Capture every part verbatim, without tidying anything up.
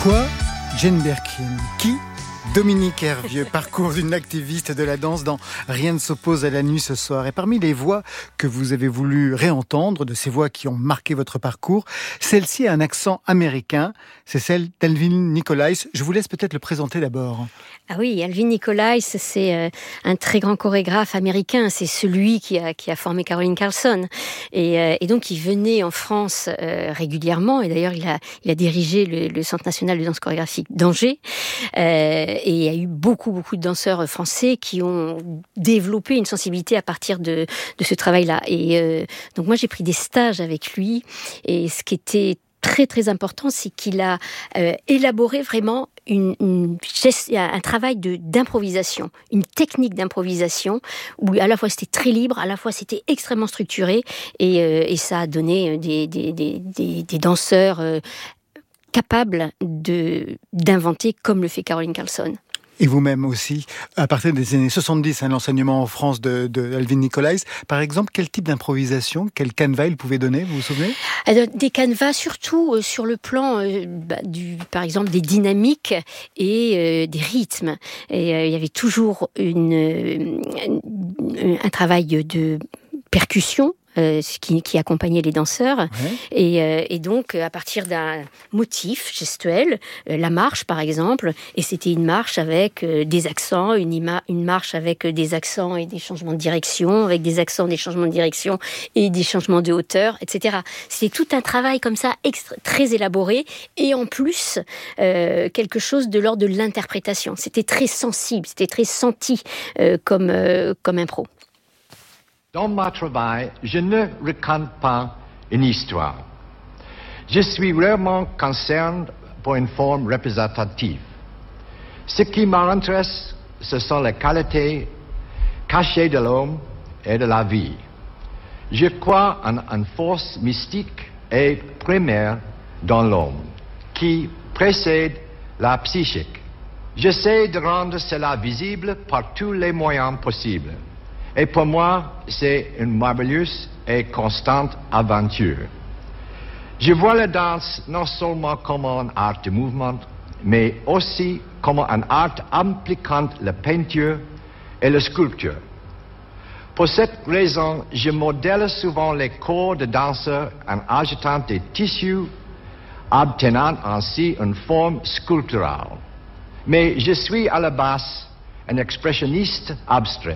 Quoi? Jane Birkin. Qui? Dominique Hervieux, parcours d'une activiste de la danse dans Rien ne s'oppose à la nuit ce soir. Et parmi les voix que vous avez voulu réentendre, de ces voix qui ont marqué votre parcours, celle-ci a un accent américain. C'est celle d'Alvin Nicolais. Je vous laisse peut-être le présenter d'abord. Ah oui, Alvin Nicolais, c'est euh, un très grand chorégraphe américain. C'est celui qui a, qui a formé Caroline Carlson. Et, euh, et donc, il venait en France euh, régulièrement. Et d'ailleurs, il a, il a dirigé le, le Centre national de danse chorégraphique d'Angers. Euh, et il y a eu beaucoup, beaucoup de danseurs français qui ont développé une sensibilité à partir de, de ce travail-là. Et euh, donc, moi, j'ai pris des stages avec lui. Et ce qui était très, très important, c'est qu'il a euh, élaboré vraiment Une, une, un travail de, d'improvisation, une technique d'improvisation où à la fois c'était très libre, à la fois c'était extrêmement structuré et, euh, et ça a donné des, des, des, des, des danseurs euh, capables de, d'inventer comme le fait Caroline Carlson. Et vous-même aussi, à partir des années soixante-dix, hein, l'enseignement en France de, de Alvin Nicolais, par exemple, quel type d'improvisation, quel canevas il pouvait donner, vous vous souvenez? Alors, des canevas surtout euh, sur le plan, euh, bah, du, par exemple, des dynamiques et euh, des rythmes. Et euh, il y avait toujours une, euh, un travail de percussion. Euh, qui, qui accompagnait les danseurs. Ouais. Et, euh, et donc, à partir d'un motif gestuel, euh, la marche, par exemple, et c'était une marche avec euh, des accents, une, ima- une marche avec des accents et des changements de direction, avec des accents, des changements de direction et des changements de hauteur, et cetera. C'était tout un travail comme ça, extra- très élaboré, et en plus, euh, quelque chose de l'ordre de l'interprétation. C'était très sensible, c'était très senti euh, comme, euh, comme impro. Dans mon travail, je ne raconte pas une histoire. Je suis vraiment concerné pour une forme représentative. Ce qui m'intéresse, ce sont les qualités cachées de l'homme et de la vie. Je crois en une force mystique et primaire dans l'homme, qui précède la psychique. J'essaie de rendre cela visible par tous les moyens possibles. Et pour moi, c'est une merveilleuse et constante aventure. Je vois la danse non seulement comme un art de mouvement, mais aussi comme un art impliquant la peinture et la sculpture. Pour cette raison, je modèle souvent les corps de danseurs en ajoutant des tissus, obtenant ainsi une forme sculpturale. Mais je suis à la base un expressionniste abstrait.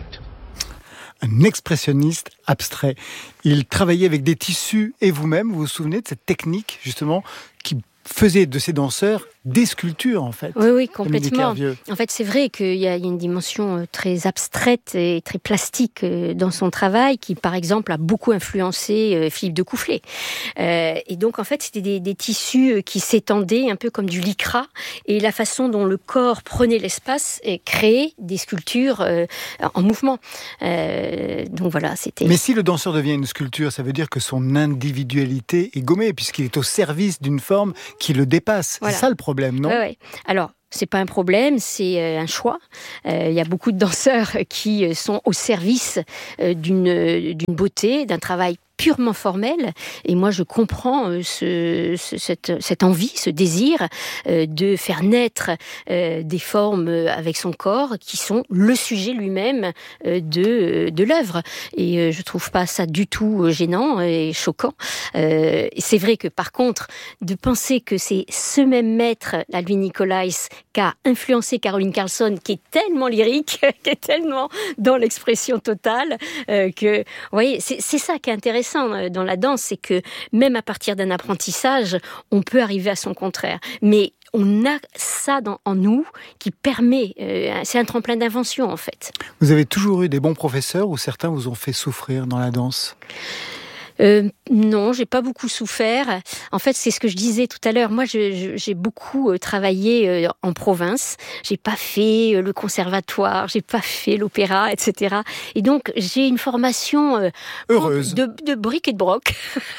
Un expressionniste abstrait. Il travaillait avec des tissus et vous-même, vous vous souvenez de cette technique justement qui faisait de ces danseurs des sculptures en fait. Oui, oui, complètement. En fait, c'est vrai qu'il y a une dimension très abstraite et très plastique dans son travail qui, par exemple, a beaucoup influencé Philippe de Coufflet. Euh, et donc, en fait, c'était des, des tissus qui s'étendaient un peu comme du lycra et la façon dont le corps prenait l'espace et créait des sculptures euh, en mouvement. Euh, donc voilà, c'était... Mais si le danseur devient une sculpture, ça veut dire que son individualité est gommée puisqu'il est au service d'une forme qui le dépasse. Voilà. C'est ça le problème. Non ouais, ouais. Alors, c'est pas un problème, c'est euh, un choix. Il euh, y a beaucoup de danseurs qui euh, sont au service euh, d'une, euh, d'une beauté, d'un travail purement formel, et moi je comprends euh, ce, ce, cette, cette envie, ce désir euh, de faire naître euh, des formes avec son corps qui sont le sujet lui-même euh, de, de l'œuvre. Et euh, je trouve pas ça du tout gênant et choquant. Euh, c'est vrai que par contre, de penser que c'est ce même maître, Alvin Nicolais, qui a influencé Caroline Carlson, qui est tellement lyrique, qui est tellement dans l'expression totale, euh, que, vous voyez, c'est, c'est ça qui est intéressant dans la danse, c'est que même à partir d'un apprentissage, on peut arriver à son contraire. Mais on a ça dans, en nous qui permet, euh, c'est un tremplin d'invention en fait. Vous avez toujours eu des bons professeurs ou certains vous ont fait souffrir dans la danse ? Euh, non, j'ai pas beaucoup souffert. En fait, c'est ce que je disais tout à l'heure. Moi, je, je, j'ai beaucoup euh, travaillé euh, en province. J'ai pas fait euh, le conservatoire, j'ai pas fait l'opéra, et cetera. Et donc, j'ai une formation euh, heureuse de, de bric et de broc.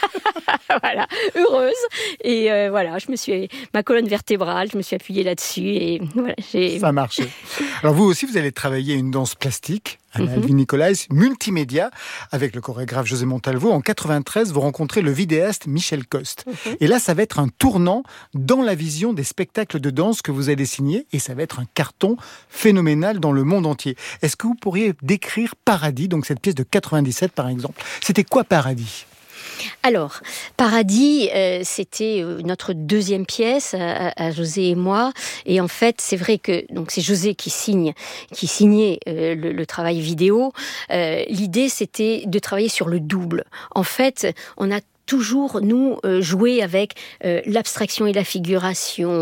Voilà, heureuse. Et euh, voilà, je me suis ma colonne vertébrale, je me suis appuyée là-dessus et voilà, j'ai. Ça a marché. Alors vous aussi, vous allez travailler une danse plastique à la Alvin Nicolais, multimédia, avec le chorégraphe José Montalvo. En quatre-vingt-treize, vous rencontrez le vidéaste Michel Coste. Mm-hmm. Et là, ça va être un tournant dans la vision des spectacles de danse que vous allez signer, et ça va être un carton phénoménal dans le monde entier. Est-ce que vous pourriez décrire Paradis, donc cette pièce de quatre-vingt-dix-sept par exemple? C'était quoi Paradis? Alors, Paradis, euh, c'était notre deuxième pièce à, à José et moi. Et en fait, c'est vrai que donc c'est José qui signe, qui signait euh, le, le travail vidéo. Euh, l'idée, c'était de travailler sur le double. En fait, on a toujours, nous, euh, jouer avec euh, l'abstraction et la figuration,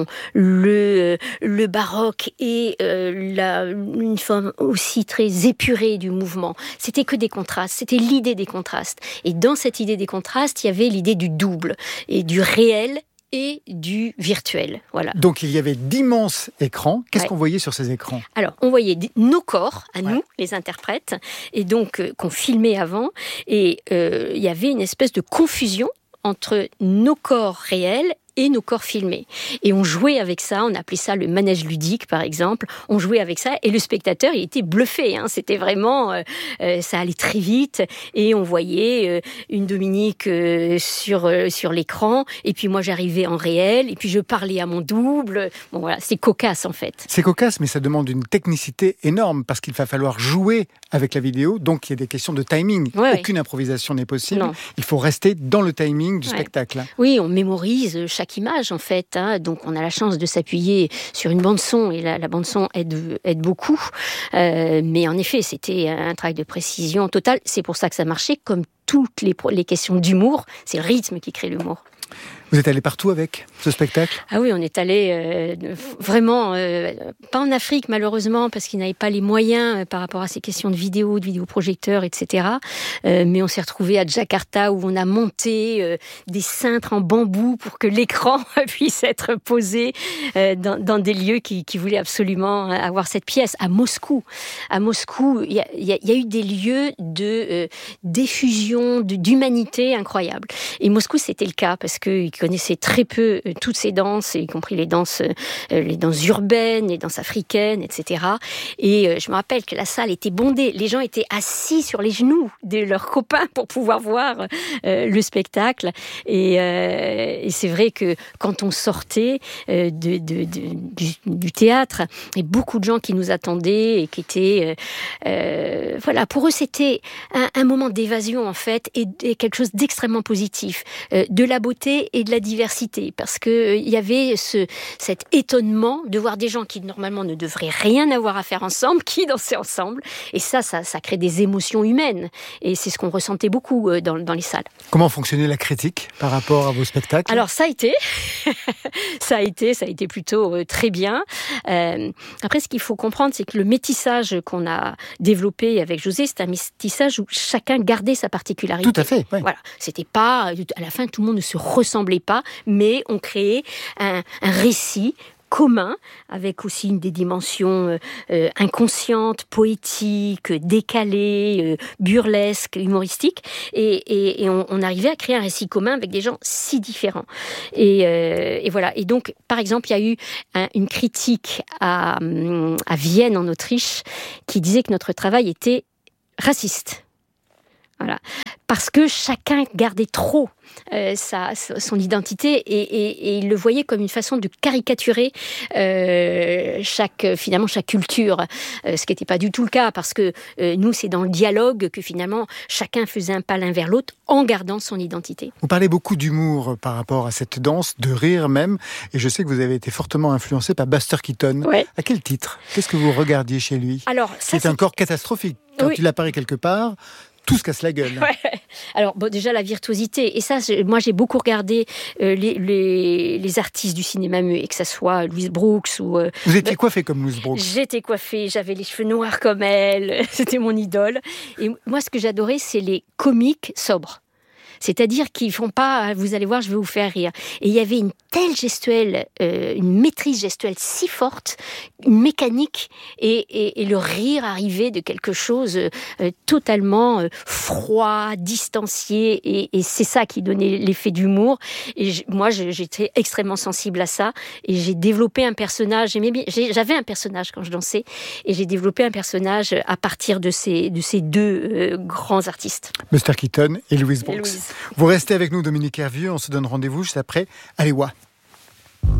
le, euh, le baroque et euh, la, une forme aussi très épurée du mouvement. C'était que des contrastes, c'était l'idée des contrastes. Et dans cette idée des contrastes, il y avait l'idée du double et du réel et du virtuel. Voilà. Donc il y avait d'immenses écrans. Qu'est-ce ouais. qu'on voyait sur ces écrans? Alors, on voyait nos corps, à ouais. nous, les interprètes, et donc euh, qu'on filmait avant. Et euh, il y avait une espèce de confusion entre nos corps réels et nos corps filmés. Et on jouait avec ça, on appelait ça le manège ludique, par exemple. On jouait avec ça, et le spectateur, il était bluffé. Hein. C'était vraiment... Euh, euh, ça allait très vite, et on voyait euh, une Dominique euh, sur, euh, sur l'écran, et puis moi, j'arrivais en réel, et puis je parlais à mon double. Bon, voilà, c'est cocasse, en fait. C'est cocasse, mais ça demande une technicité énorme, parce qu'il va falloir jouer avec la vidéo, donc il y a des questions de timing. Ouais, Aucune ouais. improvisation n'est possible. Non. Il faut rester dans le timing du ouais. spectacle. Oui, on mémorise chaque image en fait, hein. Donc on a la chance de s'appuyer sur une bande son, et la, la bande son aide, aide beaucoup, euh, mais en effet c'était un travail de précision totale. C'est pour ça que ça marchait. Comme toutes les, les questions d'humour, c'est le rythme qui crée l'humour. Vous êtes allé partout avec ce spectacle? Ah oui, on est allé euh, vraiment, euh, pas en Afrique malheureusement, parce qu'ils n'avaient pas les moyens euh, par rapport à ces questions de vidéo, de vidéoprojecteurs, et cetera. Euh, mais on s'est retrouvé à Jakarta, où on a monté euh, des cintres en bambou pour que l'écran puisse être posé euh, dans, dans des lieux qui, qui voulaient absolument avoir cette pièce. À Moscou, à Moscou, il y a, y a, y a eu des lieux de euh, diffusion, de, d'humanité incroyables. Et Moscou, c'était le cas, parce que connaissaient très peu euh, toutes ces danses, y compris les danses, euh, les danses urbaines, les danses africaines, et cetera. Et euh, je me rappelle que la salle était bondée. Les gens étaient assis sur les genoux de leurs copains pour pouvoir voir euh, le spectacle. Et, euh, et c'est vrai que quand on sortait euh, de, de, de, du, du théâtre, il y a beaucoup de gens qui nous attendaient et qui étaient... Euh, euh, voilà, pour eux, c'était un, un moment d'évasion, en fait, et, et quelque chose d'extrêmement positif. Euh, de la beauté et de la diversité, parce que euh, il y avait ce, cet étonnement de voir des gens qui normalement ne devraient rien avoir à faire ensemble, qui dansaient ensemble, et ça, ça, ça crée des émotions humaines, et c'est ce qu'on ressentait beaucoup euh, dans, dans les salles. Comment fonctionnait la critique par rapport à vos spectacles? Alors ça a été, ça a été, ça a été plutôt euh, très bien. Euh, après, ce qu'il faut comprendre, c'est que le métissage qu'on a développé avec José, c'est un métissage où chacun gardait sa particularité. Tout à fait. Oui. Voilà, c'était pas à la fin tout le monde ne se ressemblait pas, mais on créait un, un récit commun, avec aussi des dimensions euh, inconscientes, poétiques, décalées, euh, burlesques, humoristiques, et, et, et on, on arrivait à créer un récit commun avec des gens si différents. Et, euh, et voilà. Et donc, par exemple, il y a eu un, une critique à, à Vienne, en Autriche, qui disait que notre travail était raciste. Voilà. Parce que chacun gardait trop euh, sa, son identité et, et, et il le voyait comme une façon de caricaturer euh, chaque, finalement, chaque culture. Euh, ce qui n'était pas du tout le cas, parce que euh, nous, c'est dans le dialogue que finalement chacun faisait un pas l'un vers l'autre en gardant son identité. Vous parlez beaucoup d'humour par rapport à cette danse, de rire même, et je sais que vous avez été fortement influencé par Buster Keaton. Ouais. À quel titre? Qu'est-ce que vous regardiez chez lui? Alors, ça, c'est, c'est encore catastrophique. Quand oui. il apparaît quelque part, tout se casse la gueule. Ouais. Alors, bon, déjà, la virtuosité. Et ça, moi, j'ai beaucoup regardé euh, les, les, les artistes du cinéma muet, que ça soit Louise Brooks ou... Euh, Vous étiez coiffée comme Louise Brooks? J'étais coiffée, j'avais les cheveux noirs comme elle. C'était mon idole. Et moi, ce que j'adorais, c'est les comiques sobres. C'est-à-dire qu'ils font pas, vous allez voir, je vais vous faire rire. Et il y avait une telle gestuelle, euh, une maîtrise gestuelle si forte, une mécanique, et, et, et le rire arrivait de quelque chose euh, totalement euh, froid, distancié, et, et c'est ça qui donnait l'effet d'humour. Et je, moi, je, j'étais extrêmement sensible à ça, et j'ai développé un personnage. J'aimais bien, j'ai, j'avais un personnage quand je dansais, et j'ai développé un personnage à partir de ces, de ces deux euh, grands artistes. Buster Keaton et Louise Brooks. Et Louise. Vous restez avec nous, Dominique Hervieux. On se donne rendez-vous juste après Alewa.